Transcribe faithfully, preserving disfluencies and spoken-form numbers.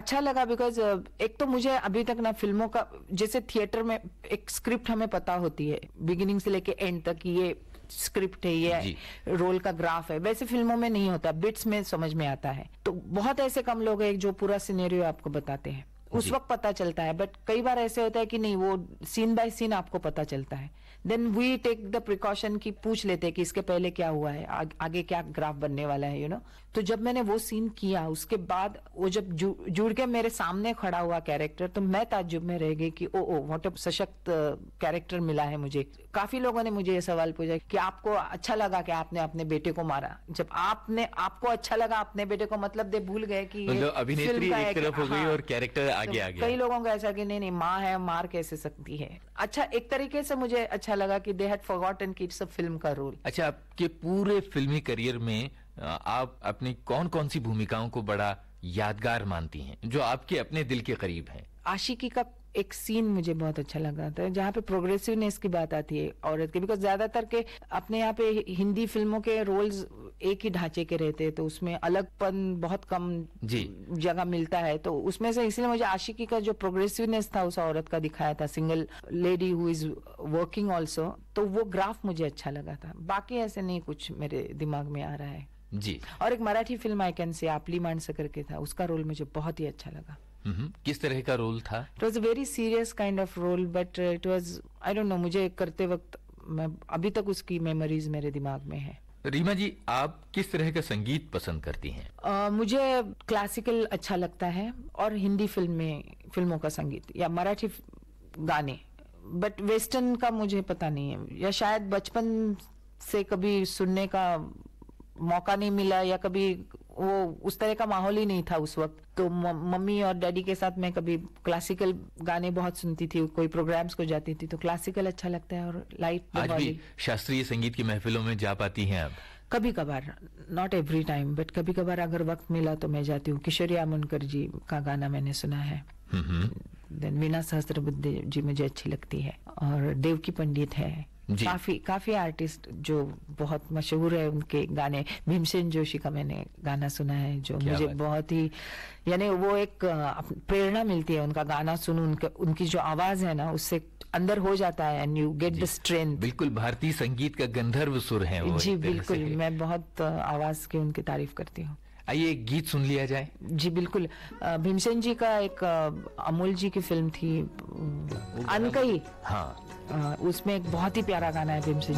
अच्छा लगा बिकॉज एक तो मुझे अभी तक ना फिल्मों का, जैसे थिएटर में एक स्क्रिप्ट हमें पता होती है बिगिनिंग से लेके एंड तक, ये स्क्रिप्ट है, ये रोल का ग्राफ है, वैसे फिल्मों में नहीं होता, बिट्स में समझ में आता है। तो बहुत ऐसे कम लोग हैं जो पूरा सिनेरियो आपको बताते हैं, उस वक्त पता चलता है, बट कई बार ऐसे होता है कि नहीं, वो सीन बाय सीन आपको पता चलता है। Then we take the precaution की पूछ लेते हैं कि इसके पहले क्या हुआ है, आ, आगे क्या ग्राफ बनने वाला है, यू you नो know? तो जब मैंने वो सीन किया, उसके बाद वो जब जु, जुड़ के मेरे सामने खड़ा हुआ कैरेक्टर, तो मैं ताज्जुब में रह गई कि ओ ओ व्हाट अ सशक्त कैरेक्टर मिला है मुझे। काफी लोगों ने मुझे ये सवाल पूछा कि आपको अच्छा लगा कि आपने अपने बेटे को मारा। जब आपने आपको अच्छा लगा अपने बेटे को, मतलब दे भूल गए कि मतलब अभिनेत्री एक तरफ हो गई और कैरेक्टर आगे तो आ गया। कई लोगों का ऐसा कि नहीं नहीं माँ है, मार कैसे सकती है। अच्छा, एक तरीके से मुझे अच्छा लगा कि दे हैड फॉरगॉटन कि इट्स अ फिल्म का रोल। अच्छा, आपके पूरे फिल्मी करियर में आप अपनी कौन कौन सी भूमिकाओं को बड़ा यादगार मानती हैं, जो आपके अपने दिल के करीब हैं? आशिकी का एक सीन मुझे बहुत अच्छा लगा था, जहाँ पे प्रोग्रेसिवनेस की बात आती है औरत की, बिकॉज ज्यादातर के अपने यहाँ पे हिंदी फिल्मों के रोल्स एक ही ढांचे के रहते हैं, तो उसमें अलगपन बहुत कम जी जगह मिलता है। तो उसमें से इसलिए मुझे आशिकी का जो प्रोग्रेसिवनेस था उस औरत का दिखाया था, single lady who is working also, तो वो ग्राफ मुझे अच्छा लगा था। बाकी ऐसे नहीं कुछ मेरे दिमाग में आ रहा है जी। और एक Marathi film I can say आपली माणसं करके था, उसका रोल मुझे बहुत ही अच्छा लगा। किस तरह का रोल था? It was a very serious kind of role, but it was, I don't know, मुझे करते वक्त मैं अभी तक उसकी मेमोरीज मेरे दिमाग में है। रीमा जी, आप किस तरह का संगीत पसंद करती हैं? uh, मुझे क्लासिकल अच्छा लगता है और हिंदी फिल्म में फिल्मों का संगीत या मराठी गाने, बट वेस्टर्न का मुझे पता नहीं है, या शायद बचपन से कभी सुनने का मौका नहीं मिला, या कभी वो उस तरह का माहौल ही नहीं था उस वक्त। तो मम्मी और डैडी के साथ मैं कभी क्लासिकल गाने बहुत सुनती थी, कोई प्रोग्राम्स को जाती थी, तो क्लासिकल अच्छा लगता है और लाइट। आज भी शास्त्रीय संगीत की महफिलों में जा पाती हैं आप? कभी कभार, नॉट एवरी टाइम, बट कभी कभार अगर वक्त मिला तो मैं जाती हूँ। किशोरी आमोनकर जी का गाना मैंने सुना है, देन वीणा सहस्त्रबुद्धे जी मुझे अच्छी लगती है, और देवकी पंडित है, काफी काफी आर्टिस्ट जो बहुत मशहूर है, उनके गाने। भीमसेन जोशी का मैंने गाना सुना है जो मुझे बहुत ही, यानी वो एक प्रेरणा मिलती है, उनका गाना सुन, उनके उनकी जो आवाज है ना, उससे अंदर हो जाता है and you get the strength. बिल्कुल भारतीय संगीत का गंधर्व सुर है वो। जी बिल्कुल, मैं बहुत आवाज की उनकी तारीफ करती हूँ। आइए एक गीत सुन लिया जाए। जी बिल्कुल, भीमसेन जी का एक अमोल जी की फिल्म थी अनकही, हाँ, उसमें एक बहुत ही प्यारा गाना है भीमसेन